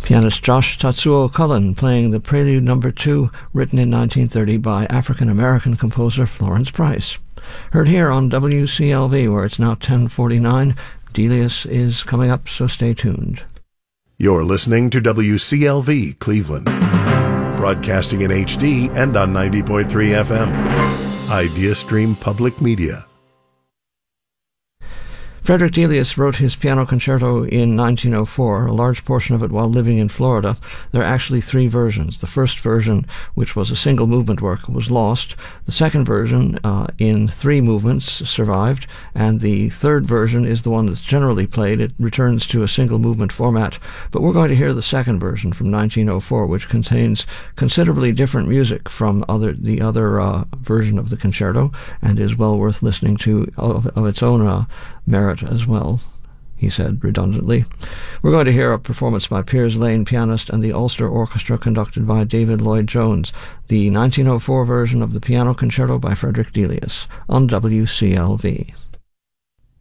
Pianist Josh Tatsuo Cullen playing the Prelude No. 2, written in 1930 by African-American composer Florence Price. Heard here on WCLV, where it's now 10:49. Delius is coming up, so stay tuned. You're listening to WCLV Cleveland, broadcasting in HD and on 90.3 FM. IdeaStream Public Media. Frederick Delius wrote his piano concerto in 1904, a large portion of it while living in Florida. There are actually three versions. The first version, which was a single movement work, was lost. The second version, in three movements, survived. And the third version is the one that's generally played. It returns to a single movement format. But we're going to hear the second version from 1904, which contains considerably different music from the other version of the concerto, and is well worth listening to of its own merit as well, he said redundantly. We're going to hear a performance by Piers Lane, pianist, and the Ulster Orchestra conducted by David Lloyd-Jones, the 1904 version of the piano concerto by Frederick Delius on WCLV.